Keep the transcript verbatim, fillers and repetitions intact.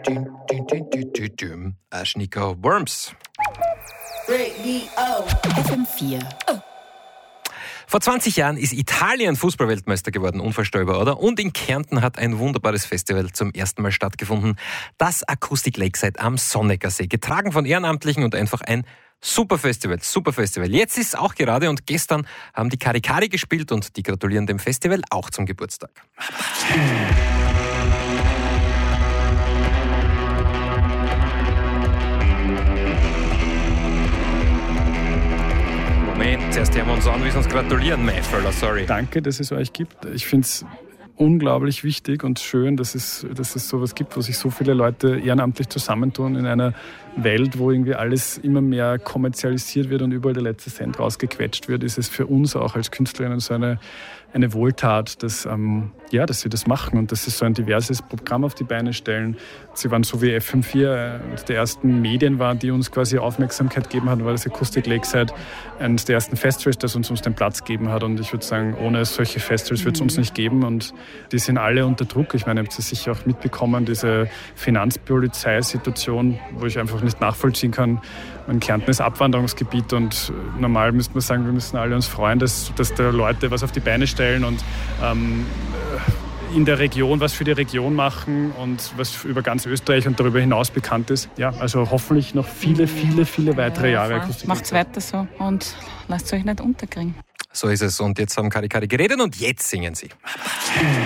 Ashnika Worms. F M vier. Vor zwanzig Jahren ist Italien Fußballweltmeister geworden, unvorstellbar, oder? Und in Kärnten hat ein wunderbares Festival zum ersten Mal stattgefunden. Das Acoustic Lakeside am Sonnecker-See, getragen von Ehrenamtlichen und einfach ein super Festival, super Festival. Jetzt ist es auch gerade und gestern haben die Karikari gespielt und die gratulieren dem Festival auch zum Geburtstag. Moment, zuerst hören wir uns an, wie sie uns gratulieren, Mayfeller, sorry. Danke, dass es euch gibt. Ich finde es unglaublich wichtig und schön, dass es, dass es sowas gibt, wo sich so viele Leute ehrenamtlich zusammentun in einer Welt, wo irgendwie alles immer mehr kommerzialisiert wird und überall der letzte Cent rausgequetscht wird, ist es für uns auch als Künstlerinnen so eine, eine Wohltat, dass, ähm, ja, dass sie das machen und dass sie so ein diverses Programm auf die Beine stellen. Sie waren so wie F M vier, eines der ersten Medien waren, die uns quasi Aufmerksamkeit gegeben haben, weil das Acoustic Lakeside eines der ersten Festivals, das uns, uns den Platz gegeben hat. Und ich würde sagen, ohne solche Festivals wird es uns nicht geben. Und die sind alle unter Druck. Ich meine, ihr habt es sicher auch mitbekommen, diese Finanzpolizeisituation, wo ich einfach nicht nachvollziehen kann. In Kärnten ist Abwanderungsgebiet und normal müsste man sagen, wir müssen alle uns freuen, dass, dass da Leute was auf die Beine stellen und ähm, in der Region was für die Region machen und was über ganz Österreich und darüber hinaus bekannt ist. Ja, also hoffentlich noch viele, viele, viele weitere ja, Jahre. Macht's weiter so und lasst euch nicht unterkriegen. So ist es. Und jetzt haben Karikari geredet und jetzt singen sie.